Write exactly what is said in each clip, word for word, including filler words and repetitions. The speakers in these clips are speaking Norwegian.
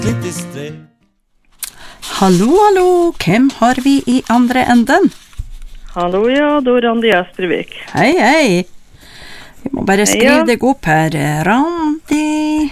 litt distré. Hallo, hallo, hvem har vi i andre enden? Hallo, ja, da er Randi Espervik. Hei, hei. Vi må bare skrive Hei, ja. deg opp her. Randi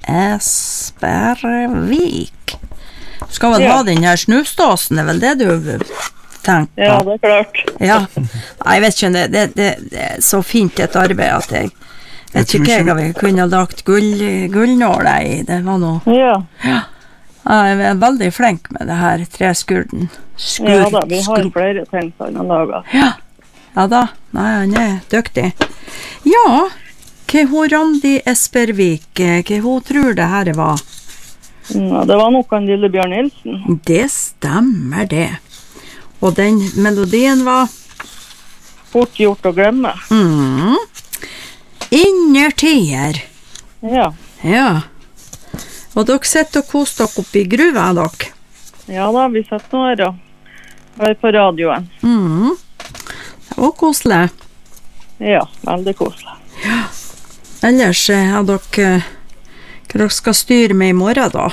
Espervik. Du skal vel Ja. ha den her snusdåsen, er vel det du tenker på? Ja, det er klart. Ja. Nei, jeg vet ikke, det, det, det, det er så fint et arbeid at jeg vet tror ikke jeg ikke- at vi kunne ha lagt gull, gullnåler i. Det var noe... Ja, Ja. Jeg er veldig flink med det her treskurden. Skur, ja da, vi har skur- flere ting som han har laget. Ja. Ja da. Nei, han er dyktig. Ja, hva hun Randi Espervik, hva hun tror det her var? Ja, det var nok han lille Bjørn Nilsen. Det stemmer det. Og den melodien var Fort gjort å glemme. mm, Innertier. Ja, Ja. Og dere sitter og koser dere oppe i gruva, dere. ja da, vi setter nå her og er på radioen. Mm. Det var koselig. Ja, veldig koselig. Ellers eh, har dere eh, hva dere skal styre med i morgen da?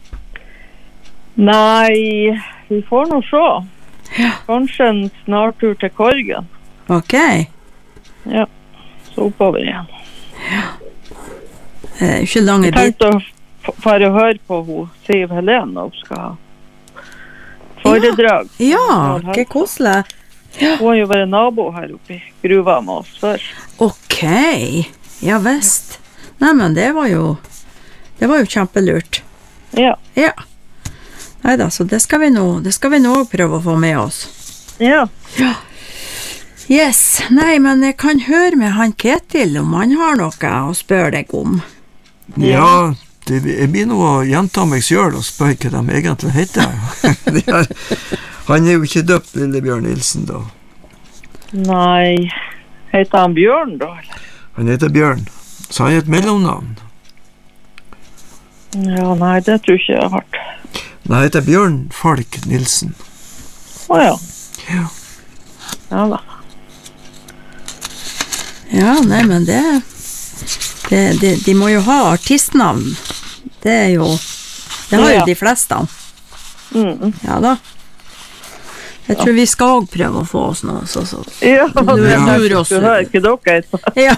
Nei, vi får nå se. Ja. Kanskje en snartur til Korgen. Ok. Ja, så oppover igjen. Eh, ikke lange Jeg bit. tenkte å f- fare og høre på hun Siv Helene når hun skal ha foredrag. Ja, hva koselig. Hun har jo vært nabo her oppe i gruva med oss før. Ok, ja visst. Nei, men det var jo, det var jo kjempelurt. Ja, Ja. Neida, så det skal vi nå, det skal vi nå prøve å få med oss. ja. Yes, nei, men jeg kan høre med han Ketil om han har noe å spørre deg om. Ja, det, jeg blir nå å gjenta meg selv og spørre hva de egentlig heter. Det er, han er jo ikke døpt, lille Bjørn Nilsen, da. Nei, heter han Bjørn da, eller? Han heter Bjørn, så han er et mellomnavn. Ja, nei, det tror ikke jeg har hørt. Men han heter Bjørn Falk Nilsen. Å ja, Ja. ja da. Ja, nei, men det, det, det de må jo ha artistnavn. Det er jo, det har jo Ja. de fleste. Mm. Ja da. Jeg tror vi skal også prøve å få oss noe, så, så. Ja, Du det er er lur du også. hører ikke dere heter. Ja.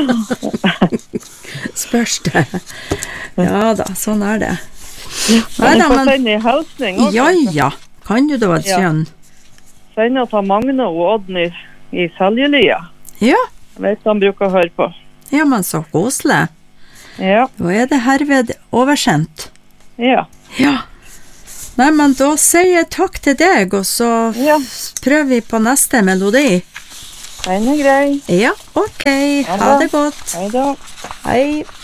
Spørs det. Ja da, sånn er det. Men jeg da, får men- sende en hilsning også. Ja, ja. Kan du da vel Ja. skjønne? Sende til Magne og Odny i Seljelia. Ja. Jeg vet han bruker å høre på. Ja, men så koselig. Ja, Da er det herved oversendt. ja. Ja. Nei, men da sier jeg takk til deg, og så Ja. prøver vi på neste melodi. Den er grei. Ja, ok. Ha det godt. Hei da. Hei.